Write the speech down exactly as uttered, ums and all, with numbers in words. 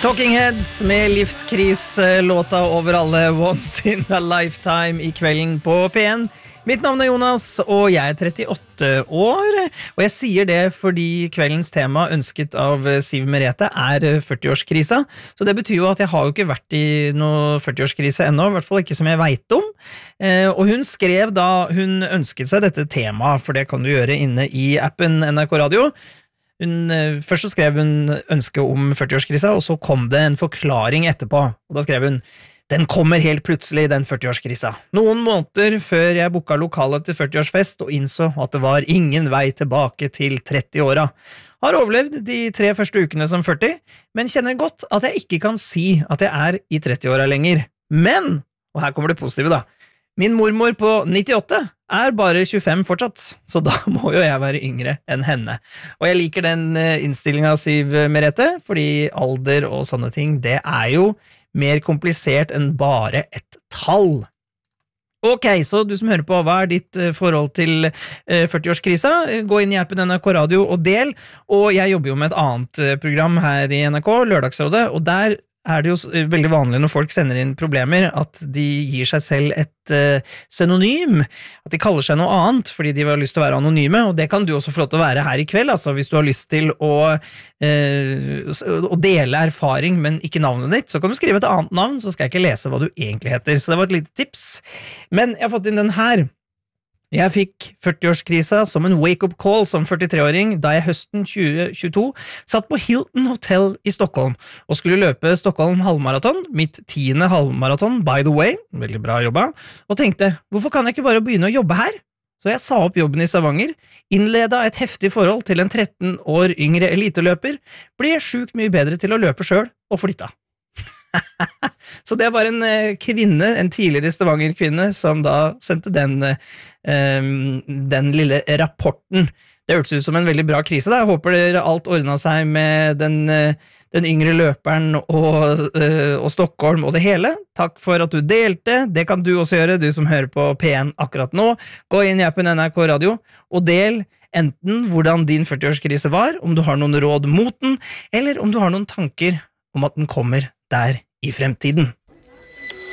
Talking Heads med livskris, låta over alle, Once in a Lifetime I kvelden på P en. Mitt navn er Jonas, og jeg er trettiåtte år, og jeg sier det fordi kveldens tema ønsket av Siv Merete er førtiårskrisa, så det betyr jo at jeg har jo ikke vært I noe førtiårskrise ennå, I hvert fall ikke som jeg vet om, og hun skrev da hun ønsket seg dette temaet, for det kan du gjøre inne I appen N R K Radio. Hun, først så skrev hun ønske om førtiårskrisa, og så kom det en forklaring etterpå, og da skrev hun Den kommer helt plutselig, den førtiårskrisa. Noen måneder før jeg booka lokalet til førtiårsfest og innså at det var ingen vei tilbake til tretti-åra. Har overlevd de tre første ukene som førti, men kjenner godt at jeg ikke kan si at jeg er I tretti-åra lenger. Men, og her kommer det positive da, min mormor på nittiåtte er bare tjuefem fortsatt, så da må jo jeg være yngre enn henne. Og jeg liker den innstillingen av Siv Merete, fordi alder og sånne ting, det er jo mer komplisert enn bare et tall. Ok, så du som hører på, hva er ditt forhold til førtiårskrisa? Gå inn I appen N R K Radio og del, og jeg jobber jo med et annet program her I N R K, Lørdagsrådet, og der er det jo veldig vanlig når folk sender inn problemer at de gir seg selv et uh, synonym, at de kaller seg noe annet fordi de har lyst til å være anonyme, og det kan du også få lov til å være her I kveld, altså hvis du har lyst til å, uh, å dele erfaring, men ikke navnet ditt, så kan du skrive et annet navn, så skal jeg ikke lese hva du egentlig heter, så det var et lite tips. Men jeg har fått inn den her. Jeg fikk førtiårskrisa som en wake-up call som førtitre-åring da jeg høsten tjue tjueto satt på Hilton Hotel I Stockholm og skulle løpe Stockholm halvmaraton, mitt tiende halvmaraton, by the way, veldig bra jobba, og tenkte, hvorfor kan jeg ikke bare begynne å jobbe her? Så jeg sa opp jobben I Stavanger, innleda et heftig forhold til en tretten år yngre eliteløper, ble sjukt mye bedre til å løpe selv og flytta. Så det var en kvinne, en tidligere Stavanger-kvinne, som da sendte den, um, den lille rapporten. Det hørtes ut som en veldig bra krise da. Jeg håper dere alt ordnet seg med den, den yngre løperen og, uh, og Stockholm og det hele. Takk for at du delte. Det kan du også gjøre, du som hører på P en akkurat nå. Gå inn I appen N R K Radio og del enten hvordan din førtiårskrise var, om du har noen råd mot den, eller om du har noen tanker om at den kommer der I fremtiden.